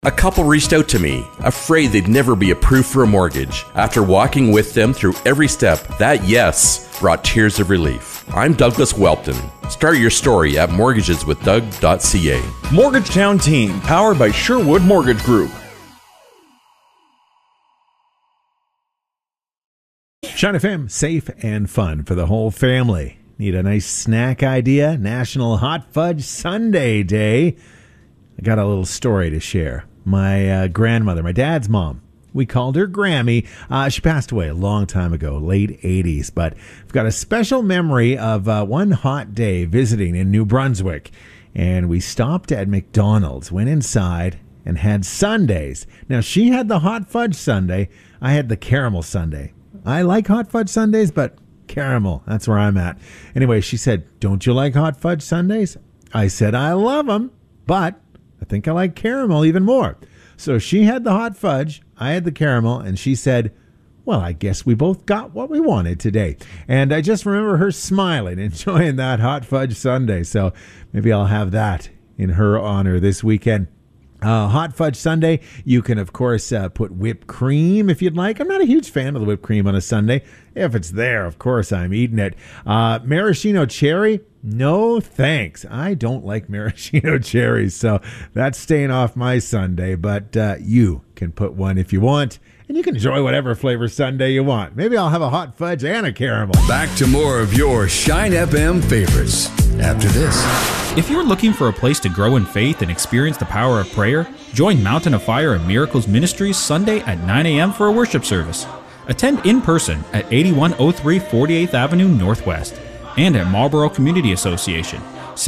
A couple reached out to me, afraid they'd never be approved for a mortgage. After walking with them through every step, that yes brought tears of relief. I'm Douglas Welpton. Start your story at mortgageswithdoug.ca. Mortgagetown Team, powered by Sherwood Mortgage Group. Shine FM, safe and fun for the whole family. Need a nice snack idea? National Hot Fudge Sundae Day. I got a little story to share. My grandmother, my dad's mom, we called her Grammy. She passed away a long time ago, late 80s. But I've got a special memory of one hot day visiting in New Brunswick. And we stopped at McDonald's, went inside, and had sundaes. Now, she had the hot fudge sundae. I had the caramel sundae. I like hot fudge sundaes, but caramel, that's where I'm at. Anyway, she said, "Don't you like hot fudge sundaes?" I said, "I love them, but I think I like caramel even more." So she had the hot fudge, I had the caramel, and she said, "Well, I guess we both got what we wanted today." And I just remember her smiling, enjoying that hot fudge sundae. So maybe I'll have that in her honor this weekend. Hot fudge sundae, you can, of course, put whipped cream if you'd like. I'm not a huge fan of the whipped cream on a sundae. If it's there, of course, I'm eating it. Maraschino cherry, no thanks. I don't like maraschino cherries, so that's staying off my sundae. But you can put one if you want, and you can enjoy whatever flavor sundae you want. Maybe I'll have a hot fudge and a caramel. Back to more of your Shine FM favorites after this. If you're looking for a place to grow in faith and experience the power of prayer, join Mountain of Fire and Miracles Ministries Sunday at 9 a.m. for a worship service. Attend in person at 8103 48th Avenue Northwest and at Marlborough Community Association,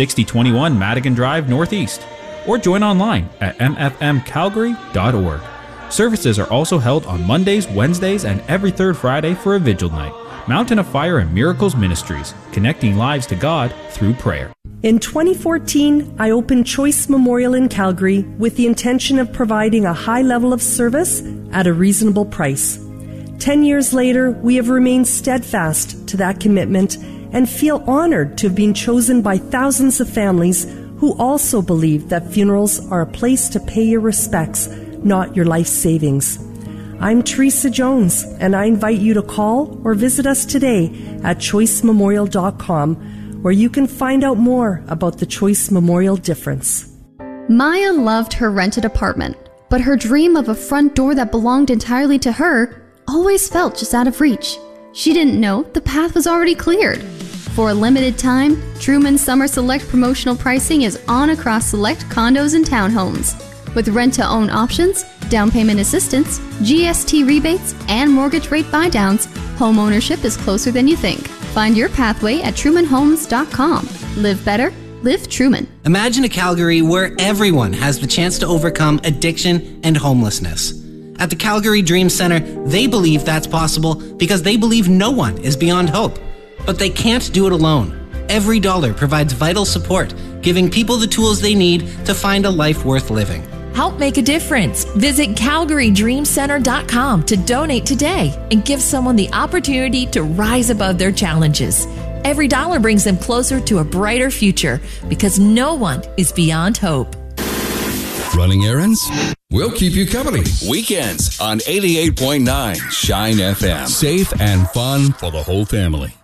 6021 Madigan Drive Northeast, or join online at mfmcalgary.org. Services are also held on Mondays, Wednesdays, and every third Friday for a vigil night. Mountain of Fire and Miracles Ministries, connecting lives to God through prayer. In 2014, I opened Choice Memorial in Calgary with the intention of providing a high level of service at a reasonable price. 10 years later, we have remained steadfast to that commitment and feel honored to have been chosen by thousands of families who also believe that funerals are a place to pay your respects, not your life savings. I'm Teresa Jones, and I invite you to call or visit us today at choicememorial.com, where you can find out more about the Choice Memorial difference. Maya loved her rented apartment, but her dream of a front door that belonged entirely to her always felt just out of reach. She didn't know the path was already cleared. For a limited time, Truman Summer Select promotional pricing is on across select condos and townhomes. With rent-to-own options, down payment assistance, GST rebates, and mortgage rate buydowns, home ownership is closer than you think. Find your pathway at trumanhomes.com. Live better, live Truman. Imagine a Calgary where everyone has the chance to overcome addiction and homelessness. At the Calgary Dream Center, they believe that's possible because they believe no one is beyond hope. But they can't do it alone. Every dollar provides vital support, giving people the tools they need to find a life worth living. Help make a difference. Visit CalgaryDreamCenter.com to donate today and give someone the opportunity to rise above their challenges. Every dollar brings them closer to a brighter future because no one is beyond hope. Running errands? We'll keep you company. Weekends on 88.9 Shine FM. Safe and fun for the whole family.